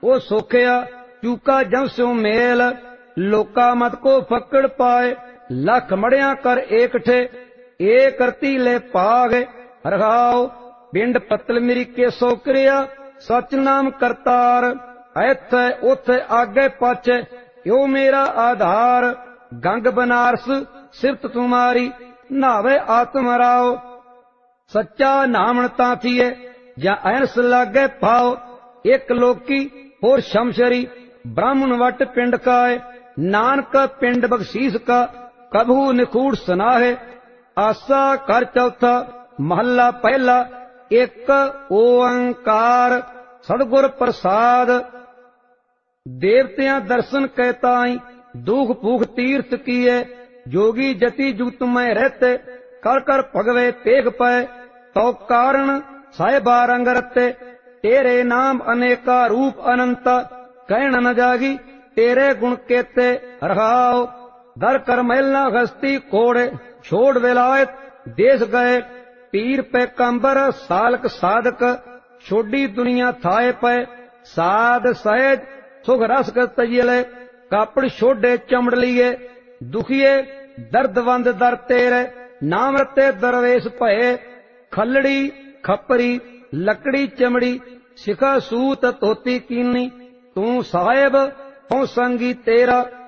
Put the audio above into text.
ओ सोखिया चूका जम स्यो मेल, लोका मत को फक्कड़ पाए, लख मड़िया कर एकठे, एक करती ले पाग। रघाओ पिंड पतल मेरी के सोकरिया, सच नाम करतार, ऐथ उथ आगे पाछे यो मेरा आधार। गंग बनारस सिरत तुम्हारी, नावे आत्म राव, सच्चा नामण ताथिए या ऐनस लागे पाओ। एक लोकी होर शमशरी, ब्राह्मण वट पिंड काए, नानक पिंड बख्शीस का, कभू निखूड़ सुनाहे। आसा कर चौथा महला पहला, एक ओंकार सदगुर प्रसाद। देवतियां दर्शन कहताई, दुख भूख तीर्थ किए, जोगी जति जुगत में रहते, कर कर भगवे तेग पाए। तो कारण साहिबा रंग रते, तेरे नाम अनेका रूप अनंता, कहण न जागी तेरे गुण केते। रहाओ दर कर मैला हस्ती कोड़े, छोड़ विलायत देश गए, पीर पे कंबर सालक साधक, छोड़ी दुनिया थाए पे। साध सहज सुख रस तजिले, कापड़ छोड़े चमड़ लिए, दुखिए दर्दवंद दर तेरे, नाम रते दरवेश भये। खलड़ी खपरी लकड़ी चमड़ी, शिखा सूत धोती कीनी, तू साहेब हो संगी तेरा।